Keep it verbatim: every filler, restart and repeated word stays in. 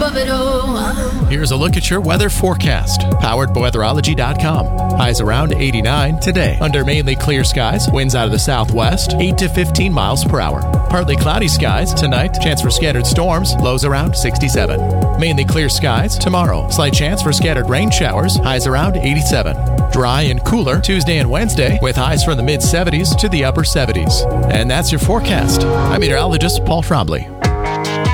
of it all. Here's a look at your weather forecast, powered by weatherology dot com. Highs around eighty-nine today. Under mainly clear skies, winds out of the southwest, eight to fifteen miles per hour. Partly cloudy skies tonight, chance for scattered storms, lows around sixty-seven. Mainly clear skies tomorrow, slight chance for scattered rain showers, highs around eighty-seven. Dry and cooler Tuesday and Wednesday, with highs from the mid seventies to the upper seventies. And that's your forecast. I'm meteorologist Paul Trombley.